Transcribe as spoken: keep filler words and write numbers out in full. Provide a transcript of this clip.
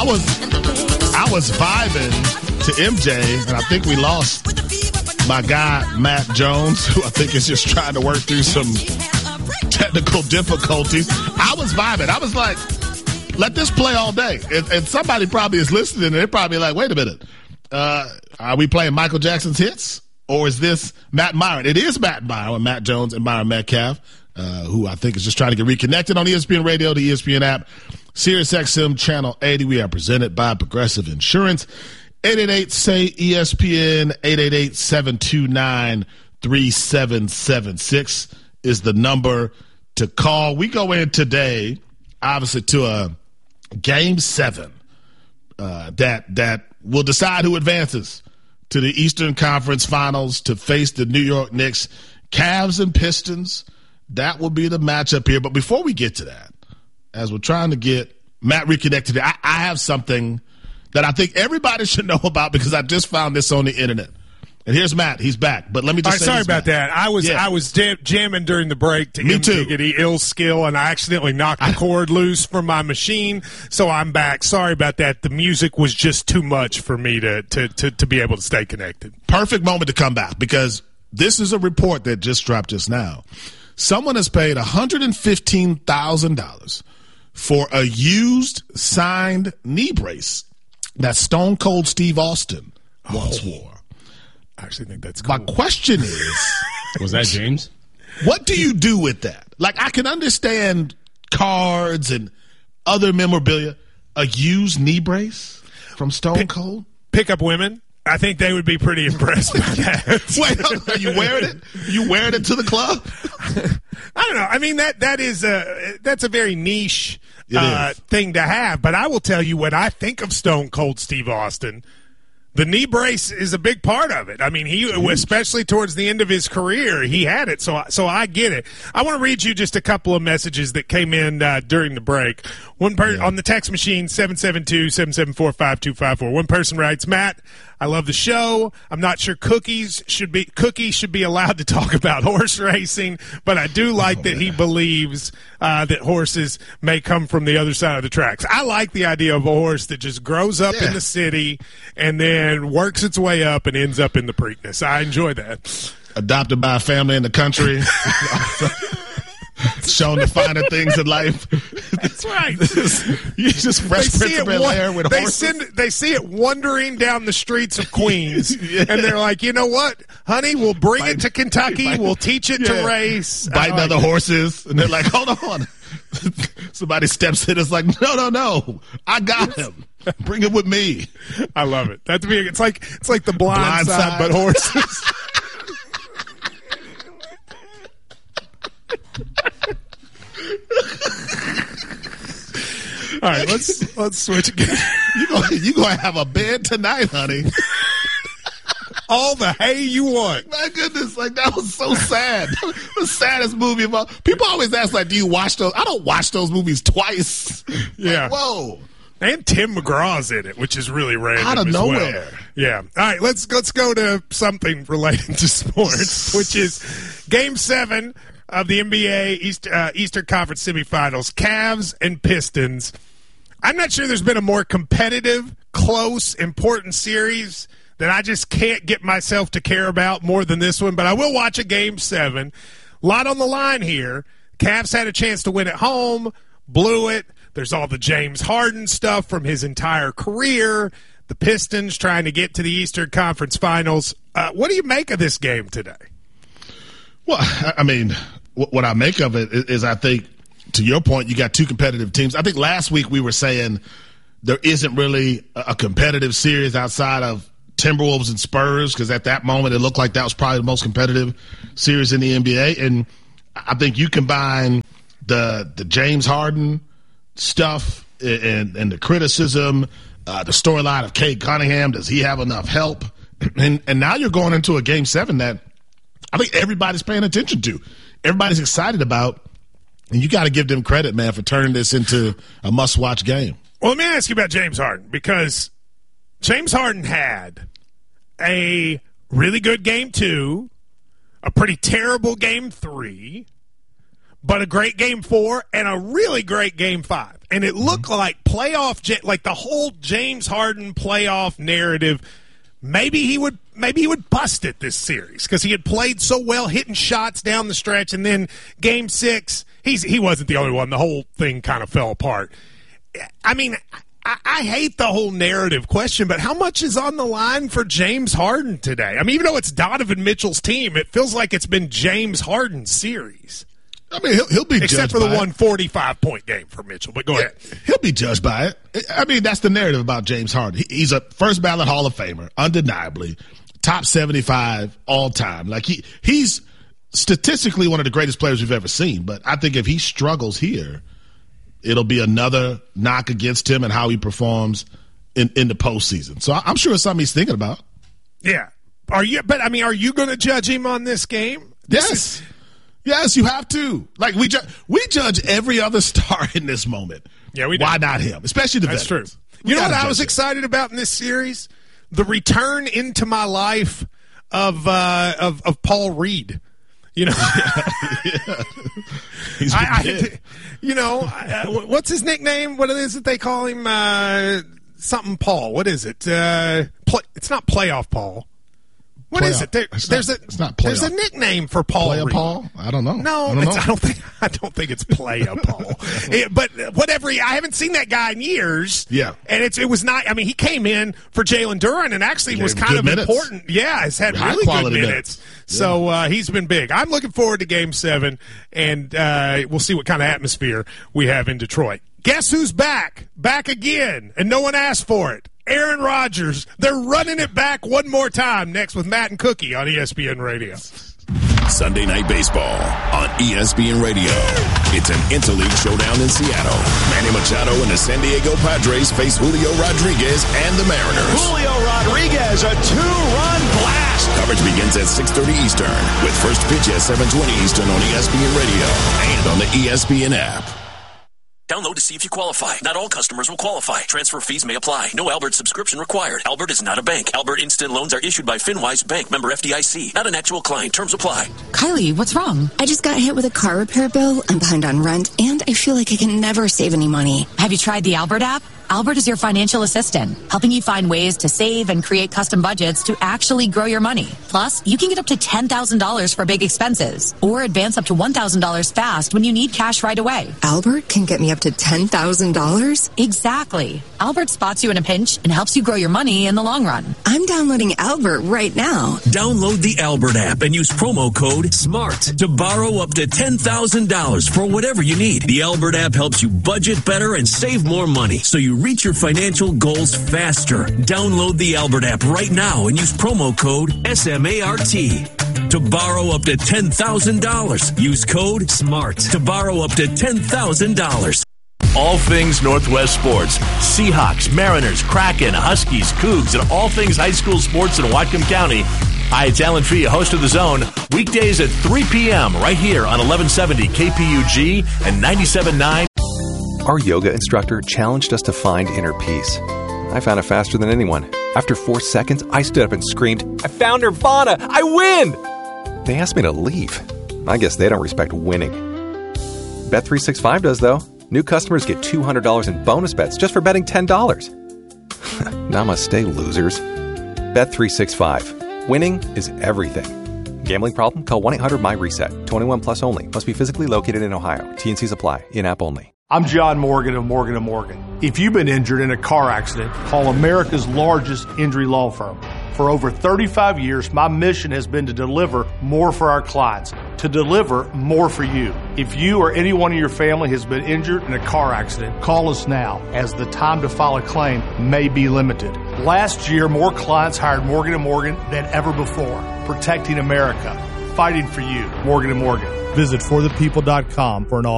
was I was vibing to M J, and I think we lost my guy, Matt Jones, who I think is just trying to work through some technical difficulties. I was vibing. I was like, let this play all day. And, and somebody probably is listening, and they're probably like, wait a minute. Uh, are we playing Michael Jackson's hits? Or is this Matt Myron? It is Matt Myron, Matt Jones, and Myron Metcalf, uh, who I think is just trying to get reconnected on E S P N Radio, the E S P N app, Sirius X M Channel eighty. We are presented by Progressive Insurance. eight eight eight, S A Y, E S P N, eight eight eight, seven two nine, three seven seven six is the number to call. We go in today, obviously, to a game seven uh, that that will decide who advances to the Eastern Conference Finals to face the New York Knicks. Cavs and Pistons, that will be the matchup here. But before we get to that, as we're trying to get Matt reconnected, I, I have something that I think everybody should know about because I just found this on the internet. And here's Matt. He's back. But let me just All right, say sorry this, about Matt. that. I was Yeah. I was jam- jamming during the break to Me too. Giggity ill skill, and I accidentally knocked the cord loose from my machine, so I'm back. Sorry about that. The music was just too much for me to to to, to be able to stay connected. Perfect moment to come back because this is a report that just dropped just now. Someone has paid one hundred fifteen thousand dollars for a used signed knee brace that Stone Cold Steve Austin once Oh. wore. I actually think that's cool. My question is, Was that James? what do you do with that? Like, I can understand cards and other memorabilia. A used knee brace from Stone Cold? Pick up women. I think they would be pretty impressed by that. Wait, are you wearing it? You wearing it to the club? I don't know. I mean, that that is a that's a very niche It uh, is. thing to have. But I will tell you, when I think of Stone Cold Steve Austin, the knee brace is a big part of it. I mean, he especially towards the end of his career, he had it. So, so I get it. I want to read you just a couple of messages that came in uh, during the break. One per- yeah. on the text machine, seven seven two, seven seven four, five two five four. One person writes, Matt, I love the show. I'm not sure cookies should be cookies should be allowed to talk about horse racing, but I do like oh, that man. he believes uh, that horses may come from the other side of the tracks. I like the idea of a horse that just grows up yeah. in the city and then works its way up and ends up in the Preakness. I enjoy that. Adopted by a family in the country. Shown the finer things in life. That's right. You just Fresh Prince of Bel-Air with they horses. Send, they see it wandering down the streets of Queens, yeah. and they're like, you know what, honey, we'll bring bite, it to Kentucky. Bite, we'll teach it yeah. to race. Biting like other it. horses. And they're like, hold on. Somebody steps in. It's like, no, no, no. I got him. Bring it with me. I love it. That's big. It's like, it's like the blind, blind side, side, but horses. All right, let's let's switch again. You gonna you gonna have a bed tonight, honey? All the hay you want. My goodness, like that was so sad. The saddest movie of all. People always ask, like, do you watch those? I don't watch those movies twice. Yeah. Like, whoa. And Tim McGraw's in it, which is really random. Out of as nowhere. Well. Yeah. All right, let's let's go to something related to sports, which is Game Seven of the N B A East, uh, Eastern Conference semifinals, Cavs and Pistons. I'm not sure there's been a more competitive, close, important series that I just can't get myself to care about more than this one, but I will watch a Game seven. A lot on the line here. Cavs had a chance to win at home, blew it. There's all the James Harden stuff from his entire career. The Pistons trying to get to the Eastern Conference Finals. Uh, what do you make of this game today? Well, I mean, what I make of it is I think, to your point, you got two competitive teams. I think last week we were saying there isn't really a competitive series outside of Timberwolves and Spurs because at that moment it looked like that was probably the most competitive series in the N B A. And I think you combine the the James Harden stuff and, and the criticism, uh, the storyline of Cade Cunningham, does he have enough help? And, and now you're going into a Game seven that I think everybody's paying attention to. Everybody's excited about. And you got to give them credit, man, for turning this into a must-watch game. Well, let me ask you about James Harden, because James Harden had a really good game two, a pretty terrible game three, but a great game four, and a really great game five. and it looked mm-hmm. like playoff, like the whole James Harden playoff narrative. Maybe he would, maybe he would bust it this series because he had played so well, hitting shots down the stretch, and then Game Six, he's he wasn't the only one. The whole thing kind of fell apart. I mean, I, I hate the whole narrative question, but how much is on the line for James Harden today? I mean, even though it's Donovan Mitchell's team, it feels like it's been James Harden's series. I mean, he'll, he'll be except judged for the by one forty-five point game for Mitchell. But go yeah, ahead. He'll be judged by it. I mean, that's the narrative about James Harden. He's a first ballot Hall of Famer, undeniably, top seventy-five all time. Like he he's statistically one of the greatest players we've ever seen. But I think if he struggles here, it'll be another knock against him and how he performs in, in the postseason. So I'm sure it's something he's thinking about. Yeah. Are you? But I mean, are you going to judge him on this game? Yes. This is, Yes, you have to. Like we ju- we judge every other star in this moment. Yeah, we do. Why not him? Especially the That's veterans. true. We You know what I judge was him. excited about in this series? The return into my life of uh, of of Paul Reed. You know, yeah. He's been I, dead. I, you know, uh, what's his nickname? What is it they call him? Uh, something Paul. What is it? Uh, play, it's not playoff Paul. What Playoff. is it? There, It's there's not- a it's not there's a playoff. nickname for Paul. Playa Reed. Paul? I don't know. No, I don't, it's, know. I don't think I don't think it's Playa Paul. It- but whatever. I haven't seen that guy in years. Yeah. and it's it was not. I mean, he came in for Jalen Duren and actually Gave was him kind good of minutes. important. Yeah, has had High really good quality minutes. minutes. So uh, he's been big. I'm looking forward to Game Seven, and uh, we'll see what kind of atmosphere we have in Detroit. Guess who's back? Back again, and no one asked for it. Aaron Rodgers. They're running it back one more time next with Matt and Cookie on E S P N Radio. Sunday Night Baseball on E S P N Radio. It's an interleague showdown in Seattle. Manny Machado and the San Diego Padres face Julio Rodriguez and the Mariners. Julio Rodriguez, a two-run blast. Coverage begins at six thirty Eastern with first pitch at seven twenty Eastern on E S P N Radio and on the E S P N app. Download to see if you qualify. Not all customers will qualify. Transfer fees may apply. No Albert subscription required. Albert is not a bank. Albert Instant Loans are issued by FinWise Bank, member F D I C. Not an actual client. Terms apply. Kylie, what's wrong? I just got hit with a car repair bill. I'm behind on rent, and I feel like I can never save any money. Have you tried the Albert app? Albert is your financial assistant, helping you find ways to save and create custom budgets to actually grow your money. Plus, you can get up to ten thousand dollars for big expenses or advance up to one thousand dollars fast when you need cash right away. Albert can get me up to ten thousand dollars? Exactly. Albert spots you in a pinch and helps you grow your money in the long run. I'm downloading Albert right now. Download the Albert app and use promo code SMART to borrow up to ten thousand dollars for whatever you need. The Albert app helps you budget better and save more money so you reach your financial goals faster. Download the Albert app right now and use promo code SMART to borrow up to ten thousand dollars. Use code SMART to borrow up to ten thousand dollars. All things Northwest sports. Seahawks, Mariners, Kraken, Huskies, Cougs, and all things high school sports in Whatcom County. Hi, it's Alan Fee, host of The Zone. Weekdays at three p.m. right here on eleven seventy K P U G and ninety-seven point nine. Our yoga instructor challenged us to find inner peace. I found it faster than anyone. After four seconds, I stood up and screamed, "I found Nirvana! I win!" They asked me to leave. I guess they don't respect winning. Bet three sixty-five does, though. New customers get two hundred dollars in bonus bets just for betting ten dollars. Namaste, losers. Bet three sixty-five. Winning is everything. Gambling problem? Call one eight hundred my reset. twenty-one plus only. Must be physically located in Ohio. T and Cs apply. In-app only. I'm John Morgan of Morgan and Morgan. If you've been injured in a car accident, call America's largest injury law firm. For over thirty-five years, my mission has been to deliver more for our clients, to deliver more for you. If you or anyone in your family has been injured in a car accident, call us now, as the time to file a claim may be limited. Last year, more clients hired Morgan and Morgan than ever before, protecting America, fighting for you. Morgan and Morgan. Visit for the people dot com for an all